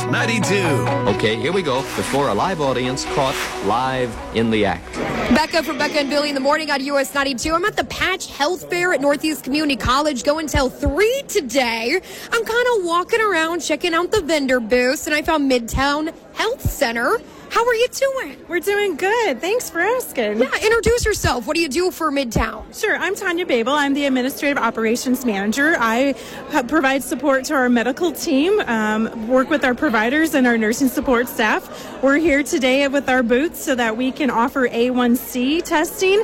92. Okay, here we go. Before a live audience caught live in the act. Becca from Becca and Billy in the Morning on US 92. I'm at the Patch Health Fair at Northeast Community College going till 3 today. I'm kind of walking around checking out the vendor booths, and I found Midtown Health Center. How are you doing? We're doing good. Thanks for asking. Yeah, introduce yourself. What do you do for Midtown? Sure. I'm Tanya Babel. I'm the Administrative Operations Manager. I provide support to our medical team, work with our providers and our nursing support staff. We're here today with our booths so that we can offer A1C testing